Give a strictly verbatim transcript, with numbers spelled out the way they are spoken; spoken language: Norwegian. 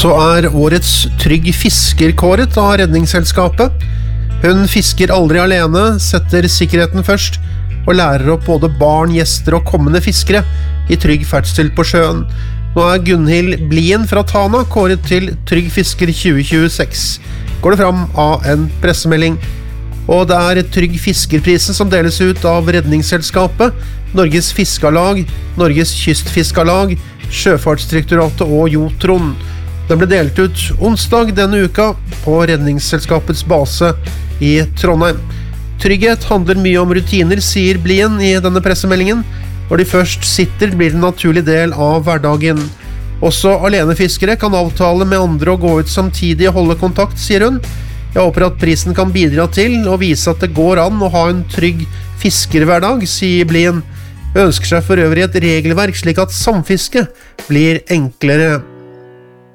så er årets Trygg Fisker kåret av Redningsselskapet. Hun fisker aldri alene, setter sikkerheten først, og lærer opp både barn, gjester og kommende fiskere i trygg ferdsel på sjøen. Nå er Gunhild Blien fra Tana kåret til Trygg Fisker tjue tjueseks, går det fram av en pressemelding. Og det er Trygg Fiskerprisen som deles ut av Redningsselskapet, Norges Fiskarlag, Norges Kystfiskarlag, Sjøfartsdirektoratet og Jotron. Den ble delt ut onsdag denne uka på Redningsselskapets base i Trondheim. Trygghet handler mye om rutiner, sier Blien i denne pressemeldingen. Når de først sitter, blir det en naturlig del av hverdagen. Også alenefiskere kan avtale med andre å gå ut samtidig og holde kontakt, sier hun. Jeg håper at prisen kan bidra til å vise at det går an å ha en trygg fiskerhverdag, sier Blien. Hun ønsker seg for øvrig et regelverk slik at samfiske blir enklere.